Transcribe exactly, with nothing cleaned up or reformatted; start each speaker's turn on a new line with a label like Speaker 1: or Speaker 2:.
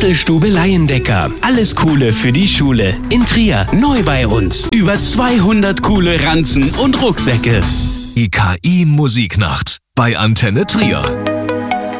Speaker 1: Bastelstube Laiendecker. Alles Coole für die Schule. In Trier. Neu bei uns. Über zweihundert coole Ranzen und Rucksäcke.
Speaker 2: Die K I Musiknacht bei Antenne Trier.